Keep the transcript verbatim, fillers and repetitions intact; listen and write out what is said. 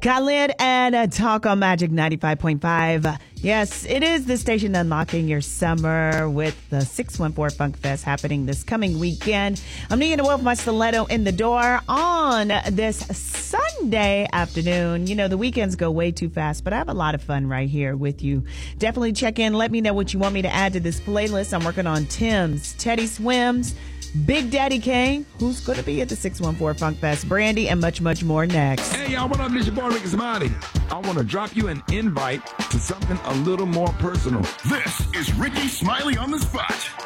Khalid and uh, Talk on Magic ninety-five point five. Yes, it is the station unlocking your summer with the six one four Funk Fest happening this coming weekend. I'm needing to welcome my stiletto in the door on this Sunday afternoon. You know, the weekends go way too fast, but I have a lot of fun right here with you. Definitely check in. Let me know what you want me to add to this playlist. I'm working on Tim's, Teddy Swims, Big Daddy Kane, who's going to be at the six one four Funk Fest, Brandy, and much, much more next. Hey, y'all, what up? This your boy, Ricky Smiley. I want to drop you an invite to something a little more personal. This is Ricky Smiley on the Spot.